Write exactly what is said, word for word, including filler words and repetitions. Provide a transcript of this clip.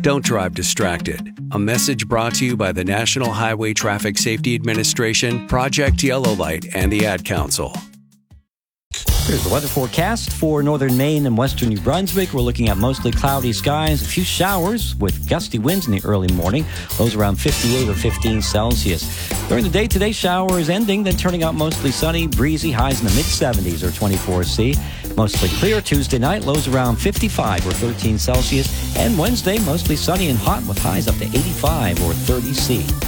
Don't drive distracted. A message brought to you by the National Highway Traffic Safety Administration, Project Yellow Light, and the Ad Council. Here's the weather forecast for northern Maine and western New Brunswick. We're looking at mostly cloudy skies, a few showers with gusty winds in the early morning. Lows around fifty-eight or fifteen Celsius. During the day today, showers ending, then turning out mostly sunny, breezy, highs in the mid-seventies or twenty-four C. Mostly clear Tuesday night, lows around fifty-five or thirteen Celsius. And Wednesday, mostly sunny and hot with highs up to eighty-five or thirty C.